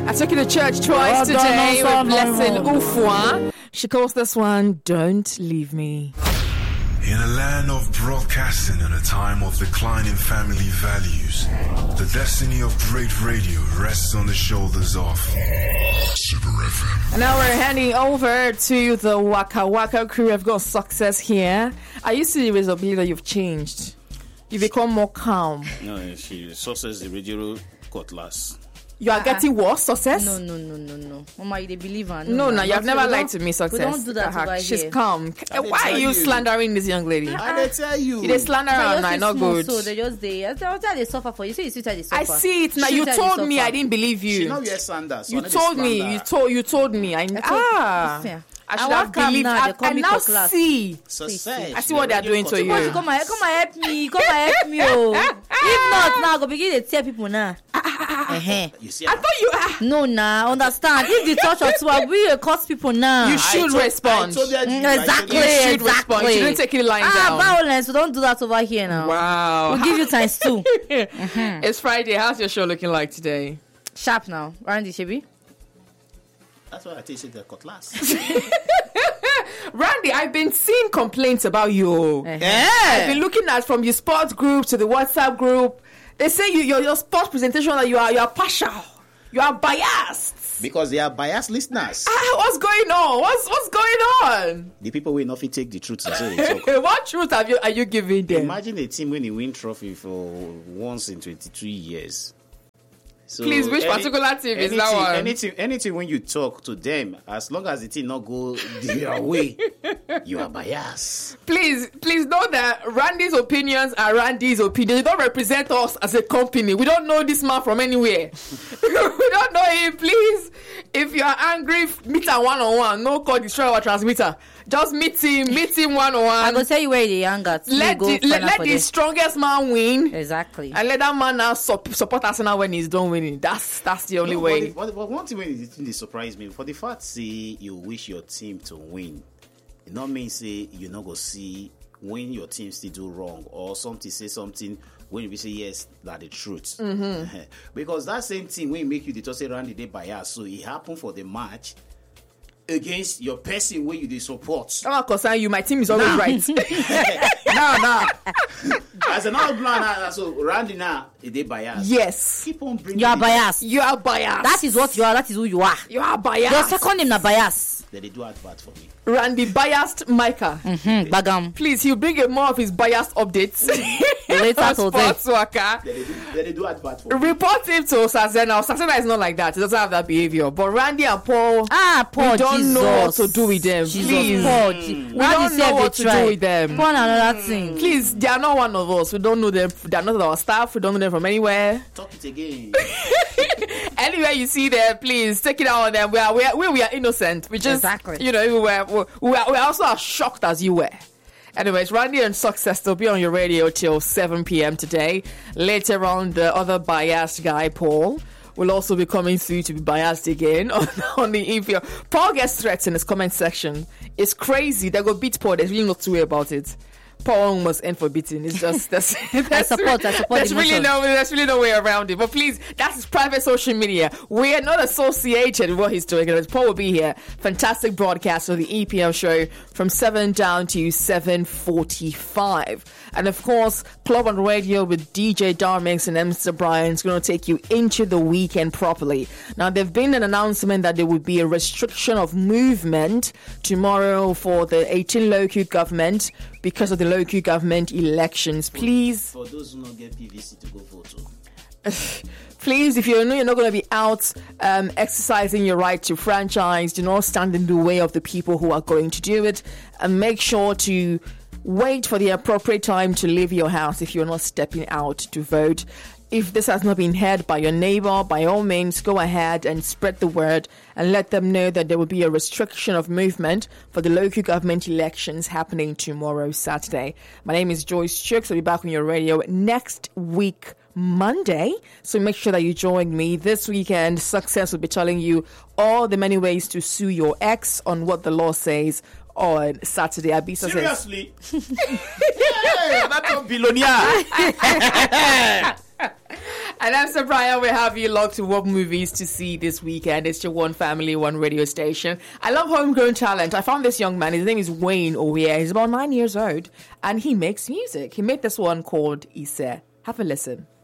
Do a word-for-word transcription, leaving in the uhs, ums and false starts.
I took you to church twice today with Blessing Ufwa. She calls this one, Don't Leave Me. In a land of broadcasting and a time of declining family values, the destiny of great radio rests on the shoulders of Super F M. And now we're handing over to the Waka Waka crew. I've got Success here. I used to believe that you've changed. You've become more calm. No, she Success the radio cutlass. You are uh-uh. getting what? Success? No, no, no, no, no. Mama, you the believer. No, no, no you have never lied to me, Success. We don't do that over She's here. calm. Why are you, you slandering this young lady? I didn't tell you. You didn't slander her, no, not good. So they just they, they suffer for you. See, you see, they suffer. I see it now. You told me, I didn't believe you. She know you're Sanders. You told me. You told. You told me. I ah. I should I have believed. Now, I, I now see. Success. I see what they are doing to you. Come, come and come and help me. Come and help me. Oh. If not, now go begin to tell people now. Uh-huh. You see, I thought you. Uh, no, nah. Understand? If the touch or two, we will cost people now. You should told, respond. Mm, exactly. You should exactly. respond. You didn't take it lying ah, down. Violence. So don't do that over here now. Wow. We'll give you times two. mm-hmm. It's Friday. How's your show looking like today? Sharp now. Randy Shebi. That's why I take it the cutlass. Randy, I've been seeing complaints about you. Uh-huh. Yeah. I've been looking at from your sports group to the WhatsApp group. They say you, your your sports presentation that you are you are partial, you are biased. Because they are biased listeners. Ah, what's going on? What's what's going on? The people will not take the truth. So what truth have you are you giving them? Imagine a team when they win trophy for once in twenty-three years. So please, which any, particular team is that one? Anything, anything when you talk to them, as long as the team not go their way, you are biased. Please, please know that Randy's opinions are Randy's opinions. They don't represent us as a company. We don't know this man from anywhere. We don't know him. Please, if you are angry, meet him one on one. No call destroy our transmitter. Just meet him, meet him one on one. I go tell you where the anger. Let the, let, let the strongest man win. Exactly. And let that man now support Arsenal when he's done winning. That's that's the only no, way. But, the, but one thing when they surprise me, for the fact say you wish your team to win, it not mean say you not go see when your team still do wrong or something say something when you say yes that the truth. Mm-hmm. Because that same thing when make you the toss around the day bias, so it happened for the match against your person where you they support. I'm not concerned you. My team is always nah. right. no, no. As an old plan, so Randy now, they biased. Yes. Keep on bringing. You are biased. You are biased. That is what you are. That is who you are. You are biased. Your second name na bias. Then they do advert for me. Randy biased Micah. Mm-hmm. Bagam. Please, he'll bring a more of his biased updates. Later Sports Waka. Then they do, then they do advert for me. Report him to Sazena. Sazena is not like that. He doesn't have that behavior. But Randy and Paul, ah, Paul, we don't Jesus. know what to do with them. Jesus. Please, Paul, mm. we don't know what to try. do with them. Paul, another thing. Please, they are not one of us. We don't know them. They are not our staff. We don't know them from anywhere. Talk it again. Anywhere you see them, please take it out on them. We are, we are, we, we are innocent. We just, exactly. you know, we were, we are, we are also as shocked as you were. Anyways, Randy and Success will be on your radio till seven p.m. today. Later on, the other biased guy, Paul, will also be coming through to be biased again on, on the E P L. Paul gets threats in his comment section. It's crazy. They go beat Paul. There's really not to worry about it. Paul must end for beating. It's just that's that's, I support, I support that's really no there's really no way around it. But please, that's his private social media. We are not associated with what he's doing. Paul will be here. Fantastic broadcast of the E P L show from seven down to seven forty-five. And of course, Club on Radio with D J Darmix and Mister Brian is going to take you into the weekend properly. Now, there's been an announcement that there would be a restriction of movement tomorrow for the eighteen local government because of the local government elections. Please, for those who don't get P V C to go vote. Please, if you know you're not going to be out um, exercising your right to franchise, do not stand in the way of the people who are going to do it, and make sure to wait for the appropriate time to leave your house if you're not stepping out to vote. If this has not been heard by your neighbor, by all means, go ahead and spread the word and let them know that there will be a restriction of movement for the local government elections happening tomorrow, Saturday. My name is Joyce Chooks. I'll be back on your radio next week, Monday. So make sure that you join me this weekend. Success will be telling you all the many ways to sue your ex on what the law says on Saturday. Abisa Seriously? Yeah, that's a billionaire. And I'm Sir Brian. We have you locked to what movies to see this weekend. It's your one family, one radio station. I love homegrown talent. I found this young man. His name is Wayne Owie. He's about nine years old, and he makes music. He made this one called Ise. Have a listen.